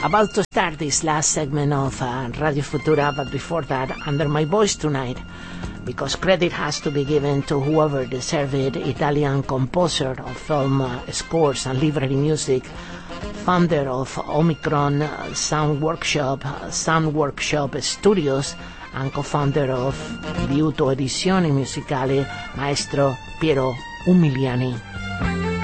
About to start this last segment of Radio Futura, but before that, Under My Voice Tonight, because credit has to be given to whoever deserves it, Italian composer of film scores and library music, founder of Omicron Sound Workshop Studios, and co-founder of Liuto Edizioni Musicali, Maestro Piero Umiliani.